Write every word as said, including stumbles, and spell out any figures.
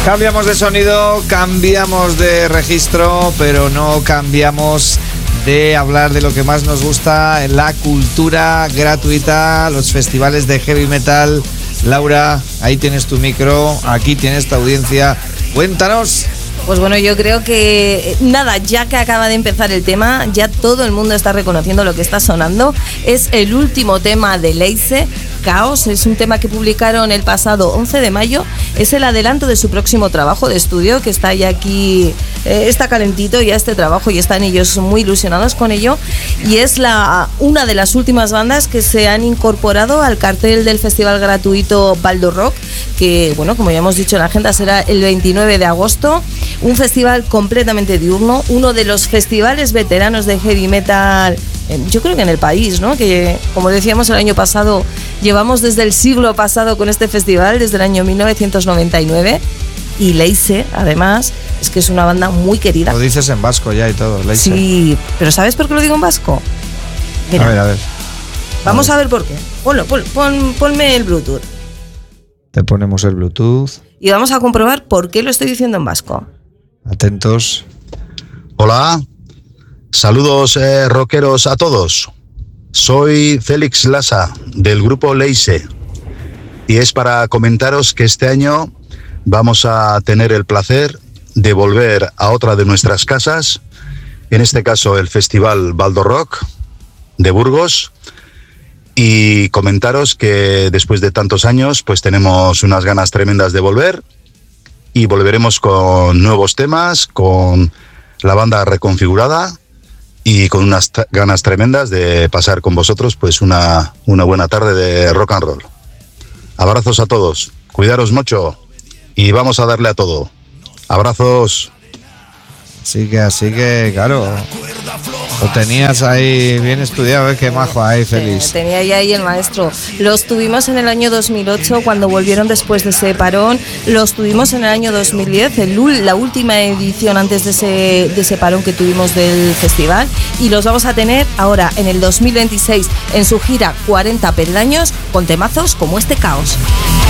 Cambiamos de sonido, cambiamos de registro, pero no cambiamos de hablar de lo que más nos gusta, la cultura gratuita, los festivales de heavy metal. Laura, ahí tienes tu micro, aquí tienes tu audiencia. Cuéntanos. Pues bueno, yo creo que nada, ya que acaba de empezar el tema, ya todo el mundo está reconociendo lo que está sonando. Es el último tema de Leise, Caos. Es un tema que publicaron el pasado once de mayo. Es el adelanto de su próximo trabajo de estudio, que está ya aquí, eh, está calentito ya este trabajo y están ellos muy ilusionados con ello. Y es la una de las últimas bandas que se han incorporado al cartel del festival gratuito Baldo Rock, que, bueno, como ya hemos dicho en la agenda, será el veintinueve de agosto. Un festival completamente diurno, uno de los festivales veteranos de heavy metal, yo creo que en el país, ¿no? Que, como decíamos el año pasado, llevamos desde el siglo pasado con este festival, desde el año mil novecientos noventa y nueve. Y Leise, además, es que es una banda muy querida. Lo dices en vasco ya y todo, Leise. Sí, pero ¿sabes por qué lo digo en vasco? Mira, a ver, a ver. Vamos a ver, a ver por qué. Ponlo, pon, pon, ponme el Bluetooth. Te ponemos el Bluetooth. Y vamos a comprobar por qué lo estoy diciendo en vasco. Atentos. Hola, saludos eh, rockeros a todos. Soy Félix Lassa del grupo Leise y es para comentaros que este año vamos a tener el placer de volver a otra de nuestras casas, en este caso el Festival Baldo Rock de Burgos, y comentaros que después de tantos años pues tenemos unas ganas tremendas de volver. Y volveremos con nuevos temas, con la banda reconfigurada y con unas t- ganas tremendas de pasar con vosotros pues una, una buena tarde de rock and roll. Abrazos a todos, cuidaros mucho y vamos a darle a todo. Abrazos. Así que, así que, claro, lo tenías ahí bien estudiado, ¿eh? Qué majo ahí, Félix. Sí, tenía ya ahí el maestro. Los tuvimos en el año dos mil ocho, cuando volvieron después de ese parón. Los tuvimos en el año dos mil diez, el, la última edición antes de ese, de ese parón que tuvimos del festival. Y los vamos a tener ahora en el dos mil veintiséis en su gira cuarenta peldaños, con temazos como este Caos.